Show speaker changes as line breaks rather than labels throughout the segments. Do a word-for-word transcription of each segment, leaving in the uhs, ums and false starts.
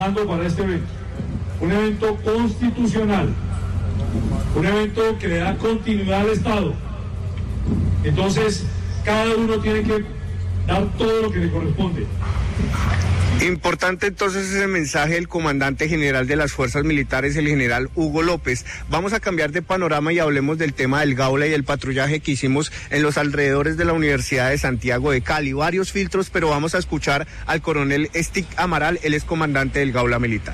Para este evento, un evento constitucional, un evento que le da continuidad al Estado. Entonces, cada uno tiene que dar todo lo que le corresponde.
Importante entonces ese mensaje del comandante general de las fuerzas militares, el general Hugo López. Vamos a cambiar de panorama y hablemos del tema del Gaula y el patrullaje que hicimos en los alrededores de la Universidad de Santiago de Cali. Varios filtros, pero vamos a escuchar al coronel Stick Amaral, él es comandante del Gaula Militar.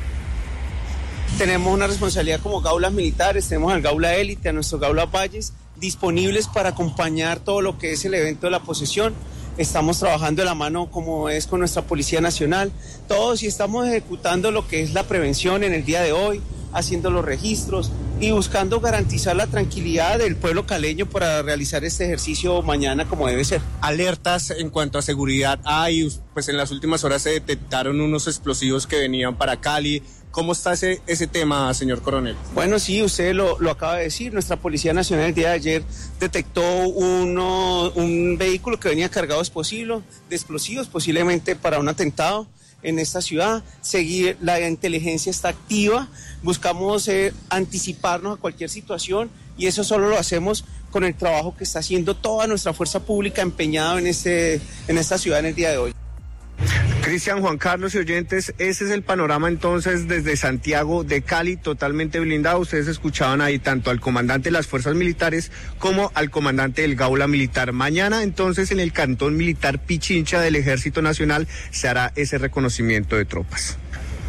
Tenemos una responsabilidad como Gaulas militares, tenemos al Gaula Élite, a nuestro Gaula Valles, disponibles para acompañar todo lo que es el evento de la posesión. Estamos trabajando de la mano como es con nuestra Policía Nacional, todos, y estamos ejecutando lo que es la prevención en el día de hoy, haciendo los registros y buscando garantizar la tranquilidad del pueblo caleño para realizar este ejercicio mañana como debe ser.
Alertas en cuanto a seguridad hay, pues en las últimas horas se detectaron unos explosivos que venían para Cali. ¿Cómo está ese, ese tema, señor coronel?
Bueno, sí, usted lo, lo acaba de decir. Nuestra Policía Nacional el día de ayer detectó uno, un vehículo que venía cargado de explosivos, de explosivos, posiblemente para un atentado en esta ciudad. Seguir, la inteligencia está activa, buscamos eh, anticiparnos a cualquier situación y eso solo lo hacemos con el trabajo que está haciendo toda nuestra fuerza pública empeñada en, este, en esta ciudad en el día de hoy.
Cristian, Juan Carlos y oyentes, ese es el panorama entonces desde Santiago de Cali, totalmente blindado. Ustedes escuchaban ahí tanto al comandante de las fuerzas militares como al comandante del Gaula Militar. Mañana entonces en el Cantón Militar Pichincha del Ejército Nacional se hará ese reconocimiento de tropas.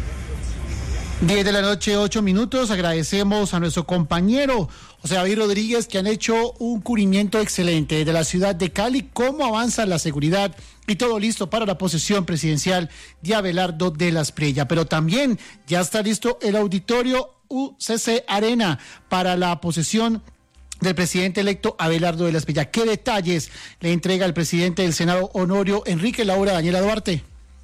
diez de la noche, ocho minutos. Agradecemos a nuestro compañero José David Rodríguez, que han hecho un cubrimiento excelente de la ciudad de Cali, cómo avanza la seguridad y todo listo para la posesión presidencial de Abelardo de la Espriella. Pero también ya está listo el auditorio U C C Arena para la posesión del presidente electo Abelardo de la Espriella. ¿Qué detalles le entrega el presidente del Senado, Honorio Enrique Laura Daniela Duarte?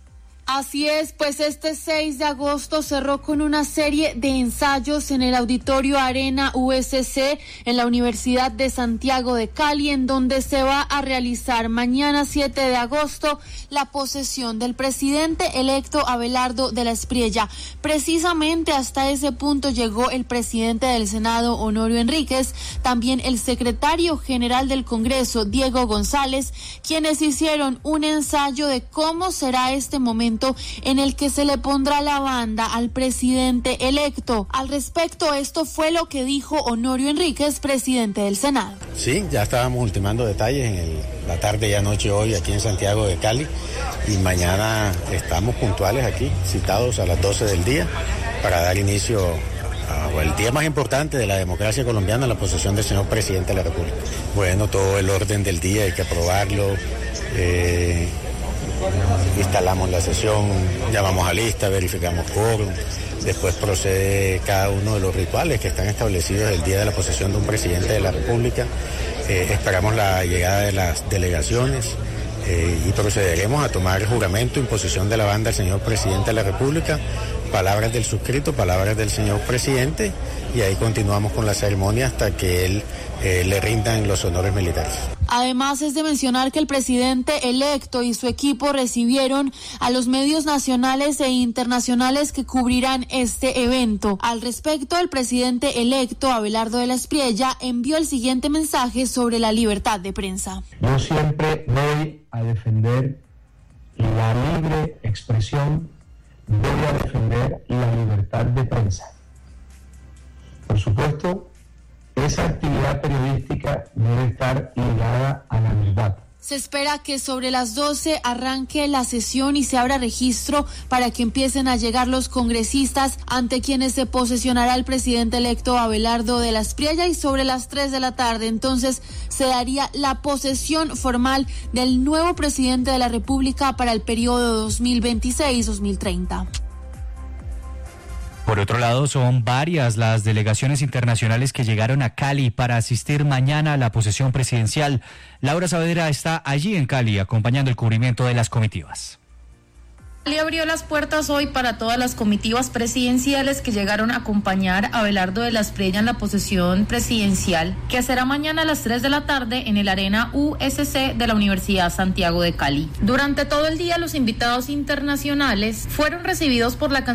Así es, pues este seis de agosto cerró con una serie de ensayos en el Auditorio Arena U S C en la Universidad de Santiago de Cali, en donde se va a realizar mañana siete de agosto la posesión del presidente electo Abelardo de la Espriella. Precisamente hasta ese punto llegó el presidente del Senado, Honorio Enríquez, también el secretario general del Congreso, Diego González, quienes hicieron un ensayo de cómo será este momento en el que se le pondrá la banda al presidente electo. Al respecto, esto fue lo que dijo Honorio Enríquez, presidente del Senado.
Sí, ya estábamos ultimando detalles en el, la tarde y anoche hoy aquí en Santiago de Cali, y mañana estamos puntuales aquí, citados a las doce del día, para dar inicio al día más importante de la democracia colombiana, la posesión del señor presidente de la República. Bueno, todo el orden del día hay que aprobarlo. Eh, instalamos la sesión, llamamos a lista, verificamos quórum, después procede cada uno de los rituales que están establecidos el día de la posesión de un presidente de la República. Eh, esperamos la llegada de las delegaciones eh, y procederemos a tomar el juramento, imposición de la banda al señor presidente de la República, palabras del suscrito, palabras del señor presidente, y ahí continuamos con la ceremonia hasta que él eh, le rindan los honores militares.
Además, es de mencionar que el presidente electo y su equipo recibieron a los medios nacionales e internacionales que cubrirán este evento. Al respecto, el presidente electo, Abelardo de la Espriella, envió el siguiente mensaje sobre la libertad de prensa.
Yo siempre voy a defender la libre expresión, voy a defender la libertad de prensa. Por supuesto, esa actividad periodística debe estar ligada a la verdad.
Se espera que sobre las doce arranque la sesión y se abra registro para que empiecen a llegar los congresistas ante quienes se posesionará el presidente electo Abelardo de la Espriella, y sobre las tres de la tarde entonces se daría la posesión formal del nuevo presidente de la República para el periodo dos mil veintiséis a dos mil treinta.
Por otro lado, son varias las delegaciones internacionales que llegaron a Cali para asistir mañana a la posesión presidencial. Laura Saavedra está allí en Cali acompañando el cubrimiento de las comitivas.
Le abrió las puertas hoy para todas las comitivas presidenciales que llegaron a acompañar a Abelardo de la Espriella en la posesión presidencial, que será mañana a las tres de la tarde en el Arena U S C de la Universidad Santiago de Cali. Durante todo el día, los invitados internacionales fueron recibidos por la